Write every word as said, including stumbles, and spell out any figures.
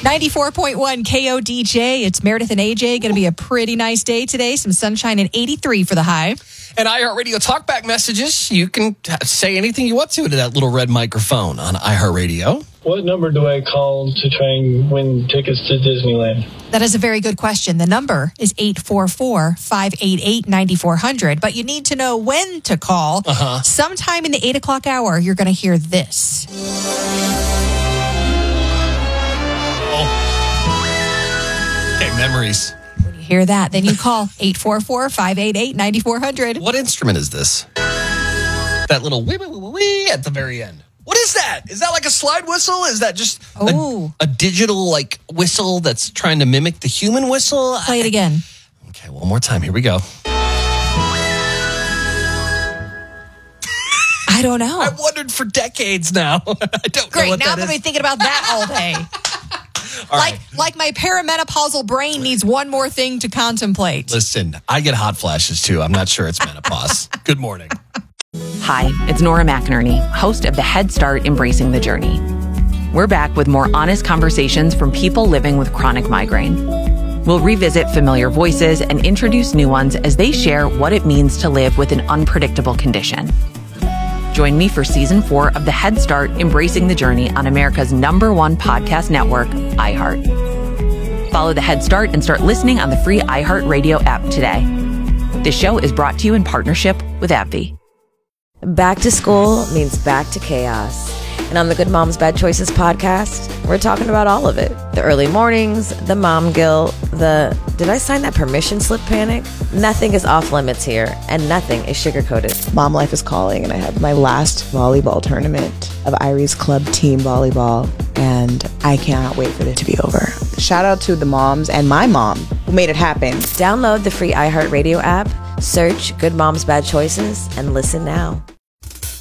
ninety-four point one K O D J. It's Meredith and A J. Going to be a pretty nice day today. Some sunshine and eighty-three for the high. And iHeartRadio talkback messages. You can say anything you want to to that little red microphone on iHeartRadio. What number do I call to try and win tickets to Disneyland? That is a very good question. The number is eight four four, five eight eight, nine four zero zero. But you need to know when to call. Uh-huh. Sometime in the eight o'clock hour, you're going to hear this. Oh. Okay, memories. When you hear that, then you call eight four four, five eight eight, nine four zero zero. What instrument is this? That little wee wee wee wee at the very end. What is that? Is that like a slide whistle? Is that just a, a digital like whistle that's trying to mimic the human whistle? Play it again. Okay, one more time. Here we go. I don't know. I've wondered for decades now. I don't Great. know what Now that I'm going to be is. thinking about that all day. All like, right. like my perimenopausal brain needs one more thing to contemplate. Listen, I get hot flashes too. I'm not sure it's menopause. Good morning. Hi, it's Nora McInerney, host of the Head Start Embracing the Journey. We're back with more honest conversations from people living with chronic migraine. We'll revisit familiar voices and introduce new ones as they share what it means to live with an unpredictable condition. Join me for season four of the Head Start Embracing the Journey on America's number one podcast network, iHeart. Follow the Head Start and start listening on the free iHeartRadio app today. This show is brought to you in partnership with AbbVie. Back to school means back to chaos. And on the Good Moms Bad Choices podcast, we're talking about all of it. The early mornings, the mom guilt, the did I sign that permission slip panic? Nothing is off limits here, and nothing is sugar-coated. Mom life is calling, and I have my last volleyball tournament of Irie's Club team volleyball, and I cannot wait for it to be over. Shout out to the moms and my mom who made it happen. Download the free iHeartRadio app, search Good Moms Bad Choices, and listen now.